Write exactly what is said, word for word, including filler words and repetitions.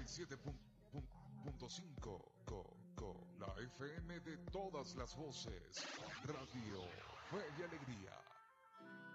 y siete punto cinco, co, co, la F M de todas las voces.